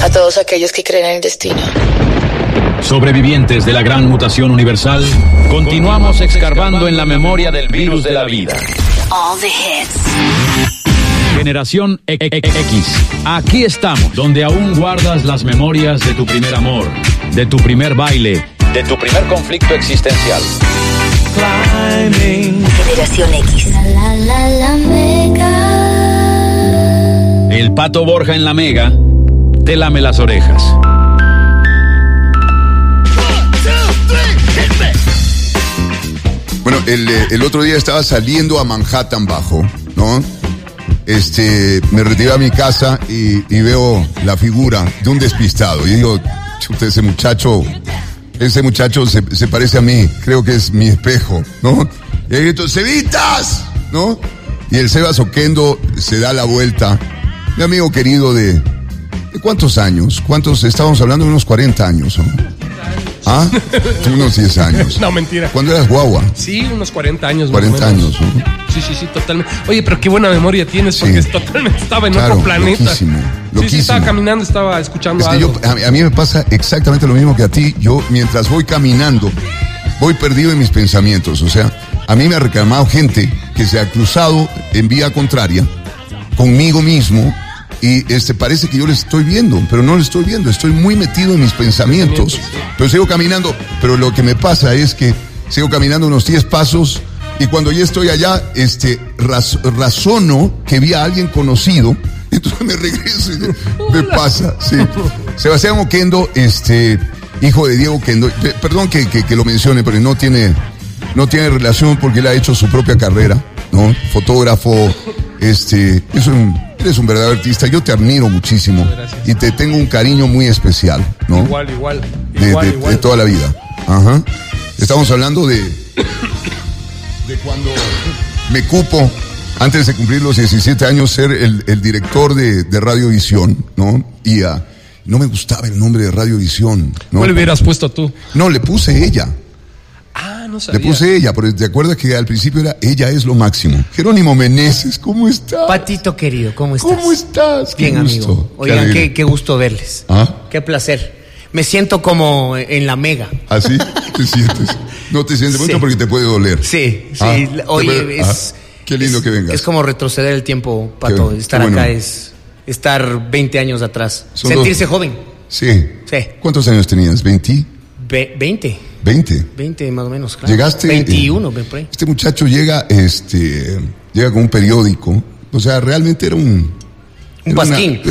a todos aquellos que creen en el destino. Sobrevivientes de la gran mutación universal, continuamos escarbando en la memoria del virus de la vida. All the hits. Generación X. Aquí estamos, donde aún guardas las memorias de tu primer amor, de tu primer baile, de tu primer conflicto existencial. Generación X. La Mega. El Pato Borja en la Mega te lame las orejas. Bueno, el otro día estaba saliendo a Manhattan Bajo, ¿no? Me retiré a mi casa y veo la figura de un despistado. Y digo, chuta, ese muchacho se parece a mí, creo que es mi espejo, ¿no? Y ahí grito, ¡Cevitas! ¿No? Y el Sebas Oquendo se da la vuelta. Mi amigo querido ¿de cuántos años? ¿Cuántos? Estábamos hablando de unos 40 años, ¿no? ¿Ah? Unos 10 años. No, mentira. ¿Cuándo eras guagua? Sí, unos 40 años. 40 años, ¿no? Sí, totalmente. Oye, pero qué buena memoria tienes, porque totalmente estaba en otro planeta. Loquísimo. Sí, estaba caminando, estaba escuchando algo. A mí me pasa exactamente lo mismo que a ti. Yo, mientras voy caminando, voy perdido en mis pensamientos. O sea, a mí me ha reclamado gente que se ha cruzado en vía contraria conmigo mismo y parece que yo le estoy viendo, pero no le estoy viendo, estoy muy metido en mis pensamientos. Pero sigo caminando, pero lo que me pasa es que sigo caminando unos 10 pasos y cuando ya estoy allá, razono que vi a alguien conocido, entonces me regreso y me pasa, sí. Sebastián Oquendo, hijo de Diego Oquendo, perdón que lo mencione, pero no tiene relación porque él ha hecho su propia carrera, ¿no? Fotógrafo, eres un verdadero artista, yo te admiro muchísimo. Gracias. Y te tengo un cariño muy especial, ¿no? Igual. De toda la vida. Ajá. Estamos hablando de cuando me cupo, antes de cumplir los 17 años, ser el director de Radiovisión, ¿no? Y no me gustaba el nombre de Radiovisión, ¿no? ¿Cuál le hubieras puesto tú? No, le puse ella. No sabía. Le puse ella, pero ¿te acuerdas que al principio era ella es lo máximo? Jerónimo Meneses, ¿cómo estás? Patito querido, ¿cómo estás? ¿Cómo estás? Bien, amigo. Oigan, qué gusto verles. Qué placer. Me siento como en la Mega. ¿Ah, sí? ¿Te sientes? No te sientes mucho porque te puede doler. Sí. Oye, qué lindo que vengas. Es como retroceder el tiempo, Pato. Estar acá es estar 20 años atrás. Sentirse joven. Sí. ¿Cuántos años tenías? ¿20? 20. 20 más o menos, claro. Llegaste 21, por ahí. Este muchacho llega con un periódico, o sea, realmente era un pasquín.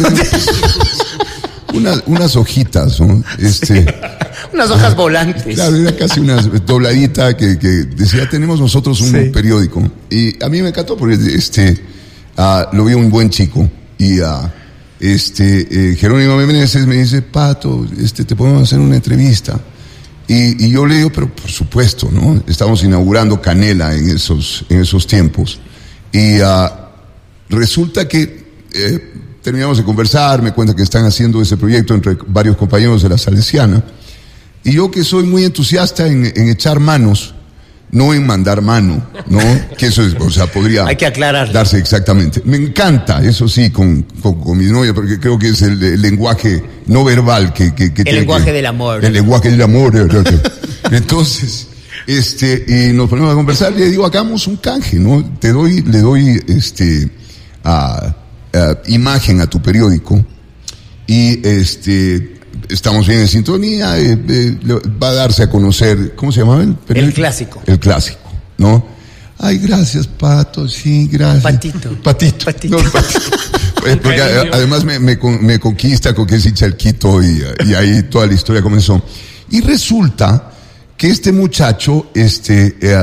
Unas hojitas, ¿no? Unas hojas volantes. Claro, era casi una dobladita que decía, tenemos nosotros un periódico. Y a mí me encantó porque lo vi un buen chico y Jerónimo Meneses me dice, Pato, te podemos hacer una entrevista. Y yo le digo, pero por supuesto, ¿no? Estamos inaugurando Canela en esos tiempos. Y resulta que terminamos de conversar, me cuenta que están haciendo ese proyecto entre varios compañeros de la Salesiana. Y yo que soy muy entusiasta en echar manos, no en mandar mano, ¿no? Que eso es, o sea, podría... Hay que aclarar. Darse exactamente. Me encanta, eso sí, con mi novia, porque creo que es el lenguaje no verbal que el lenguaje del amor. El lenguaje del amor. Entonces, y nos ponemos a conversar, le digo, hagamos un canje, ¿no? Le doy imagen a tu periódico y estamos bien en sintonía, va a darse a conocer, ¿cómo se llamaba el periódico? El Clásico, ¿no? Ay, gracias, Pato, sí, gracias. Patito. No, Patito. Porque además me conquista con que es hincha el Quito y ahí toda la historia comenzó. Y resulta que este muchacho,